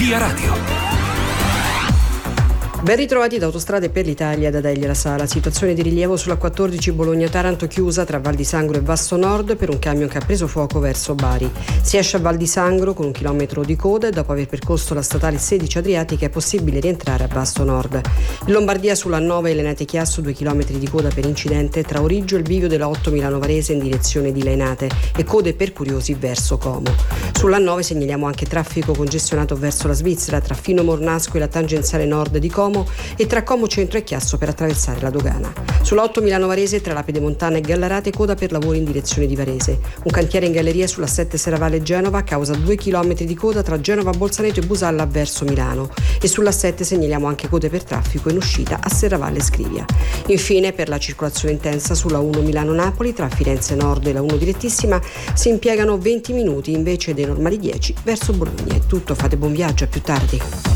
Via Radio. Ben ritrovati da Autostrade per l'Italia da Delia La Sala. Situazione di rilievo sulla 14 Bologna-Taranto chiusa tra Val di Sangro e Vasto Nord per un camion che ha preso fuoco verso Bari. Si esce a Val di Sangro con 1 chilometro di coda e dopo aver percorso la statale 16 Adriatica è possibile rientrare a Vasto Nord. In Lombardia sulla 9 Lainate Chiasso 2 chilometri di coda per incidente tra Origgio e il bivio della 8 Milano Varese in direzione di Lainate e code per curiosi verso Como. Sulla 9 segnaliamo anche traffico congestionato verso la Svizzera tra Fino Mornasco e la tangenziale nord di Como e tra Como Centro e Chiasso per attraversare la dogana. Sulla 8 Milano Varese tra la Pedemontana e Gallarate coda per lavori in direzione di Varese. Un cantiere in galleria sulla 7 Serravalle Genova causa 2 chilometri di coda tra Genova Bolzaneto e Busalla verso Milano e sulla 7 segnaliamo anche code per traffico in uscita a Serravalle Scrivia. Infine per la circolazione intensa sulla 1 Milano-Napoli tra Firenze Nord e la 1 direttissima si impiegano 20 minuti invece dei normali 10 verso Bologna. È tutto, fate buon viaggio, a più tardi.